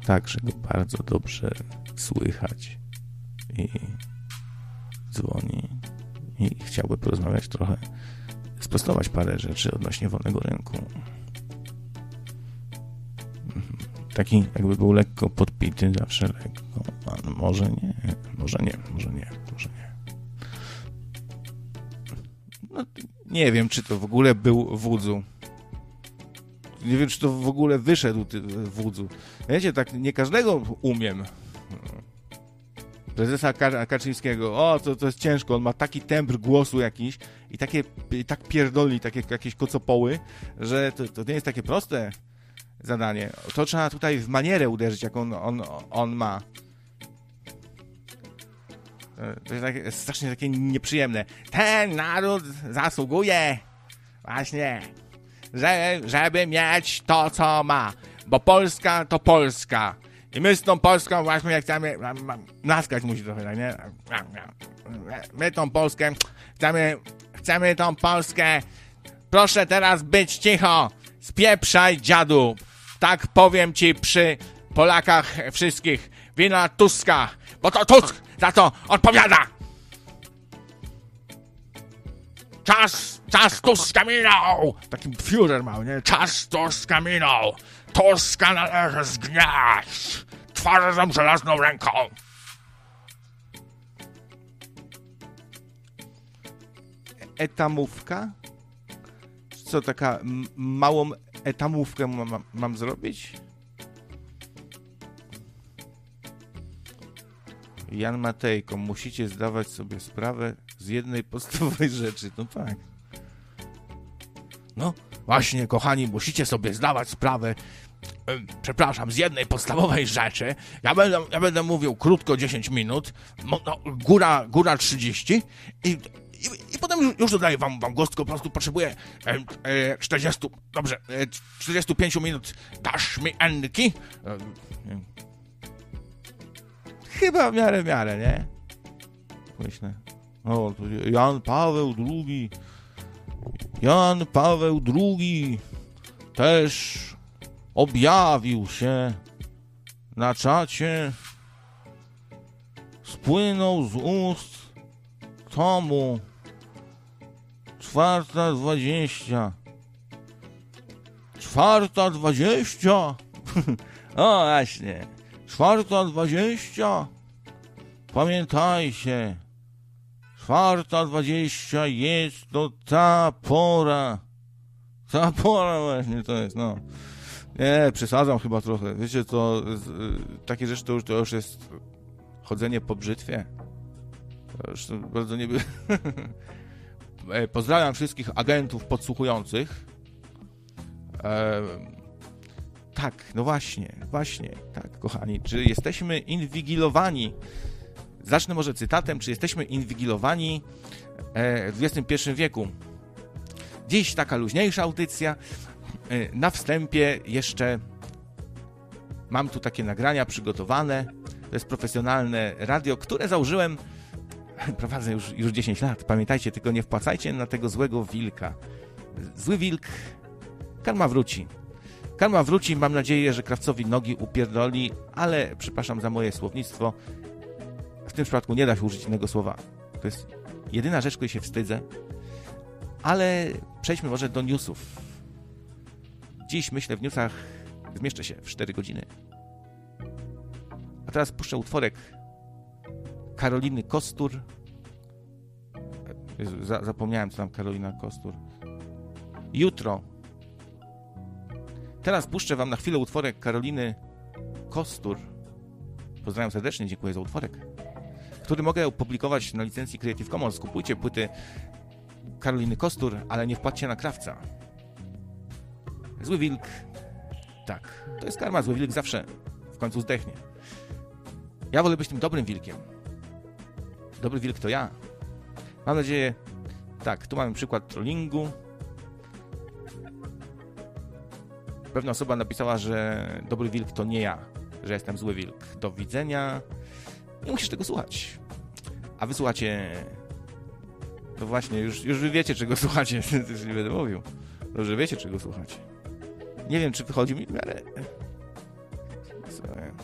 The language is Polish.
tak, że go bardzo dobrze słychać i dzwoni i chciałby porozmawiać trochę, sprostować parę rzeczy odnośnie wolnego rynku. Taki jakby był lekko podpity, zawsze lekko, a może nie. No, nie wiem, czy to w ogóle był wódzu. Nie wiem, czy to w ogóle wyszedł wódzu. Wiecie, tak nie każdego umiem. Prezesa Kaczyńskiego, to jest ciężko, on ma taki tembr głosu jakiś i tak pierdoli, takie jakieś kocopoły, że to nie jest takie proste zadanie. To trzeba tutaj w manierę uderzyć, jak on ma. To jest strasznie takie nieprzyjemne. Ten naród zasługuje właśnie, żeby mieć to, co ma. Bo Polska to Polska. I my z tą Polską właśnie jak chcemy naskać musi trochę, tak, nie? My tą Polskę chcemy tą Polskę. Proszę teraz być cicho. Spieprzaj, dziadu. Tak powiem ci przy Polakach wszystkich. Wina Tuska. Bo to Tusk za to odpowiada. Czas Tuska minął. Taki Führer mały, nie? Czas Tuska minął. Tuska należy zgnieść twardą, żelazną ręką. Etamówka? Co, taka małą etamówkę mam zrobić? Jan Matejko, musicie zdawać sobie sprawę z jednej podstawowej rzeczy. No tak. No właśnie, kochani, musicie sobie zdawać sprawę, przepraszam, z jednej podstawowej rzeczy. Ja będę mówił krótko 10 minut, no, góra 30 i potem już dodaję wam głos, tylko po prostu potrzebuję 45 minut. Dasz mi enki? Chyba w miarę, nie? Myślę. O, to Jan Paweł II też objawił się na czacie. Spłynął z ust tomu 4:20. 4:20? O, właśnie. 4:20. Pamiętajcie. 4:20 jest to ta pora. Ta pora właśnie to jest, no. Nie, przesadzam chyba trochę. Wiecie, to takie rzeczy to już jest chodzenie po brzytwie. To już bardzo nie... Pozdrawiam wszystkich agentów podsłuchujących. Tak, no właśnie, tak, kochani. Czy jesteśmy inwigilowani? Zacznę może cytatem. Czy jesteśmy inwigilowani w XXI wieku? Dziś taka luźniejsza audycja. Na wstępie jeszcze mam tu takie nagrania przygotowane. To jest profesjonalne radio, które założyłem, prowadzę już 10 lat. Pamiętajcie, tylko nie wpłacajcie na tego złego wilka. Zły wilk, karma wróci. Karma wróci, mam nadzieję, że krawcowi nogi upierdoli, ale przepraszam za moje słownictwo. W tym przypadku nie da się użyć innego słowa. To jest jedyna rzecz, której się wstydzę. Ale przejdźmy może do newsów. Dziś, myślę, w newsach zmieszczę się w 4 godziny. A teraz puszczę utworek Karoliny Kostur. Jezu, zapomniałem, co tam Karolina Kostur. Jutro. Teraz puszczę wam na chwilę utworek Karoliny Kostur. Pozdrawiam serdecznie, dziękuję za utworek, który mogę opublikować na licencji Creative Commons. Kupujcie płyty Karoliny Kostur, ale nie wpłaccie na krawca. Zły wilk. Tak, to jest karma. Zły wilk zawsze w końcu zdechnie. Ja wolę być tym dobrym wilkiem. Dobry wilk to ja. Mam nadzieję... Tak, tu mamy przykład trollingu. Pewna osoba napisała, że dobry wilk to nie ja, że jestem zły wilk. Do widzenia. Nie musisz tego słuchać. A wy słuchacie... To właśnie, już wy wiecie, czego słuchacie. Już nie będę mówił. Dobrze, wiecie, czego słuchacie. Nie wiem, czy wychodzi mi w miarę...